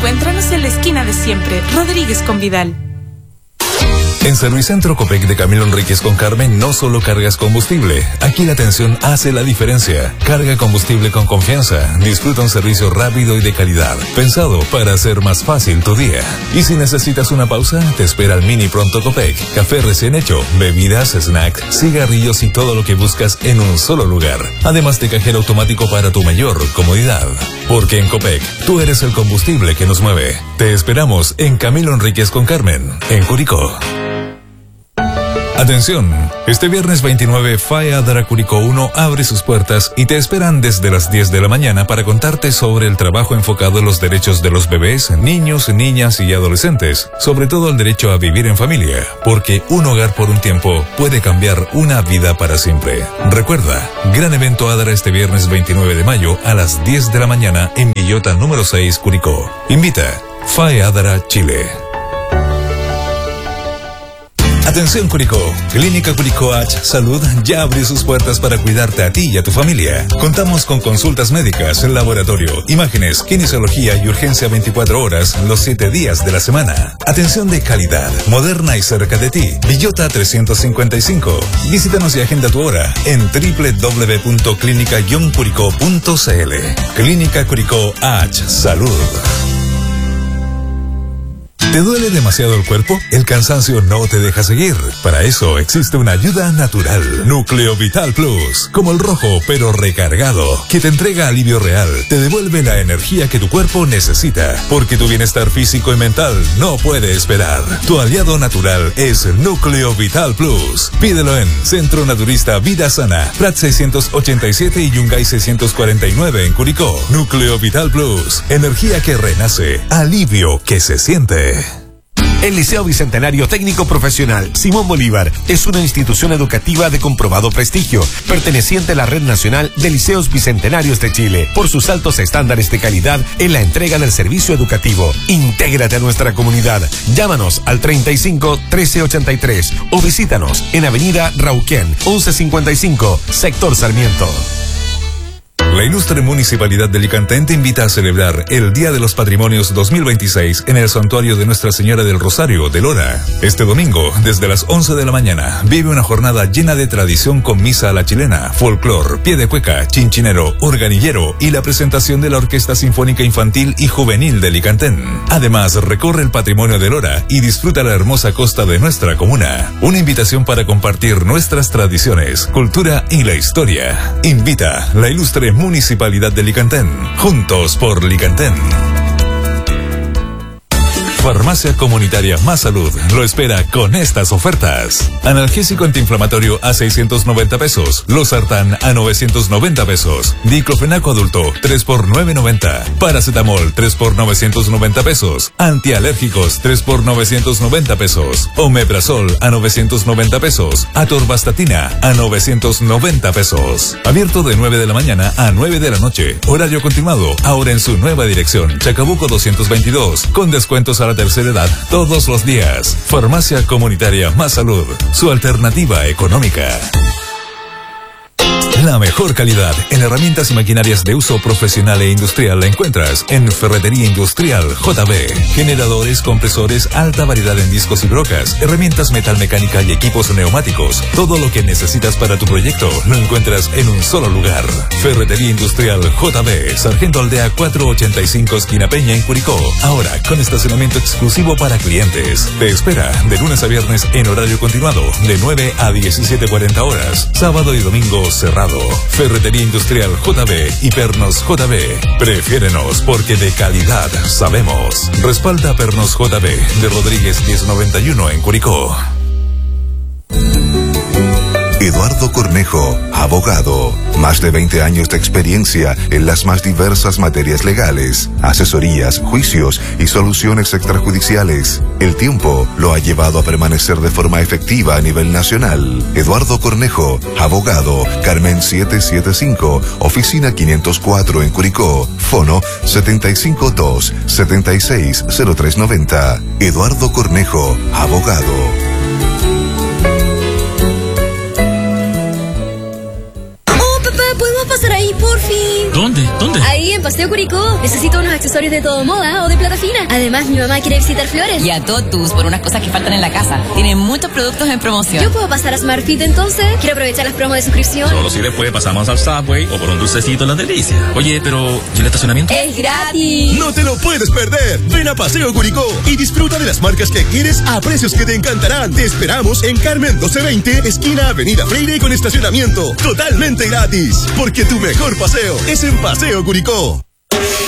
Encuéntranos en la esquina de siempre, Rodríguez con Vidal. En Servicentro Copec de Camilo Enríquez con Carmen no solo cargas combustible. Aquí la atención hace la diferencia. Carga combustible con confianza. Disfruta un servicio rápido y de calidad, pensado para hacer más fácil tu día. Y si necesitas una pausa, te espera el Mini Pronto Copec. Café recién hecho, bebidas, snacks, cigarrillos y todo lo que buscas en un solo lugar. Además de cajero automático para tu mayor comodidad. Porque en Copec, tú eres el combustible que nos mueve. Te esperamos en Camilo Enríquez con Carmen, en Curicó. Atención, este viernes 29 FAE Adara Curicó 1 abre sus puertas y te esperan desde las 10 de la mañana para contarte sobre el trabajo enfocado en los derechos de los bebés, niños, niñas y adolescentes, sobre todo el derecho a vivir en familia, porque un hogar por un tiempo puede cambiar una vida para siempre. Recuerda, gran evento Adara este viernes 29 de mayo a las 10 de la mañana en Villota número 6 Curicó. Invita FAE Adara Chile. Atención Curicó, Clínica Curicó H Salud ya abrió sus puertas para cuidarte a ti y a tu familia. Contamos con consultas médicas, laboratorio, imágenes, kinesiología y urgencia 24 horas los 7 días de la semana. Atención de calidad, moderna y cerca de ti. Villota 355. Visítanos y agenda tu hora en www.clinica-curicó.cl. Clínica Curicó H Salud. ¿Te duele demasiado el cuerpo? El cansancio no te deja seguir. Para eso existe una ayuda natural. Núcleo Vital Plus. Como el rojo, pero recargado. Que te entrega alivio real. Te devuelve la energía que tu cuerpo necesita. Porque tu bienestar físico y mental no puede esperar. Tu aliado natural es Núcleo Vital Plus. Pídelo en Centro Naturista Vida Sana. Prat 687 y Yungay 649 en Curicó. Núcleo Vital Plus. Energía que renace. Alivio que se siente. El Liceo Bicentenario Técnico Profesional Simón Bolívar es una institución educativa de comprobado prestigio, perteneciente a la Red Nacional de Liceos Bicentenarios de Chile, por sus altos estándares de calidad en la entrega del servicio educativo. Intégrate a nuestra comunidad. Llámanos al 35 1383 o visítanos en Avenida Rauquén 1155, Sector Sarmiento. La ilustre Municipalidad de Licantén te invita a celebrar el Día de los Patrimonios 2026 en el Santuario de Nuestra Señora del Rosario de Lora. Este domingo, desde las 11 de la mañana, vive una jornada llena de tradición con misa a la chilena, folclor, pie de cueca, chinchinero, organillero y la presentación de la Orquesta Sinfónica Infantil y Juvenil de Licantén. Además, recorre el patrimonio de Lora y disfruta la hermosa costa de nuestra comuna. Una invitación para compartir nuestras tradiciones, cultura y la historia. Invita la ilustre Municipalidad de Licantén. Juntos por Licantén. Farmacia Comunitaria Más Salud lo espera con estas ofertas. Analgésico antiinflamatorio a 690 pesos. Losartán a 990 pesos. Diclofenaco adulto 3 por 990. Paracetamol 3 por 990 pesos. Antialérgicos 3 por 990 pesos. Omeprazol a 990 pesos. Atorvastatina a 990 pesos. Abierto de 9 de la mañana a 9 de la noche. Horario continuado. Ahora en su nueva dirección. Chacabuco 222. Con descuentos a la tercera edad todos los días. Farmacia Comunitaria Más Salud, su alternativa económica. La mejor calidad en herramientas y maquinarias de uso profesional e industrial la encuentras en Ferretería Industrial JB. Generadores, compresores, alta variedad en discos y brocas, herramientas metalmecánica y equipos neumáticos. Todo lo que necesitas para tu proyecto lo encuentras en un solo lugar. Ferretería Industrial JB, Sargento Aldea 485 esquina Peña en Curicó. Ahora con estacionamiento exclusivo para clientes. Te espera de lunes a viernes en horario continuado de 9 a 17:40 horas. Sábado y domingo cerrado. Ferretería Industrial JB y Pernos JB. Prefiérenos porque de calidad sabemos. Respalda Pernos JB de Rodríguez 1091 en Curicó. Eduardo Cornejo, abogado. Más de 20 años de experiencia en las más diversas materias legales, asesorías, juicios y soluciones extrajudiciales. El tiempo lo ha llevado a permanecer de forma efectiva a nivel nacional. Eduardo Cornejo, abogado, Carmen 775, oficina 504 en Curicó. Fono 752-760390. Eduardo Cornejo, abogado. ¿Podemos pasar ahí, por fin? ¿Dónde? Ahí en Paseo Curicó. Necesito unos accesorios de todo moda o de plata fina. Además, mi mamá quiere visitar Flores. Y a Totus por unas cosas que faltan en la casa. Tienen muchos productos en promoción. ¿Yo puedo pasar a Smartfit entonces? Quiero aprovechar las promos de suscripción. Solo si después pasamos al Subway o por un dulcecito en la delicia. Oye, pero ¿y el estacionamiento? ¡Es gratis! No te lo puedes perder. Ven a Paseo Curicó y disfruta de las marcas que quieres a precios que te encantarán. Te esperamos en Carmen 1220, esquina Avenida Freire, con estacionamiento totalmente gratis. Porque tu mejor paseo es en Paseo Curicó.